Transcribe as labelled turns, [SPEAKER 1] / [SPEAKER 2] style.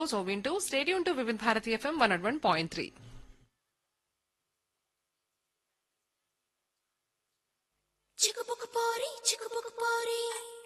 [SPEAKER 1] So వింటూ stadium to వివిధ Bharati FM 101.3.
[SPEAKER 2] Chick-a-book-a-party, chick-a-book-a-party.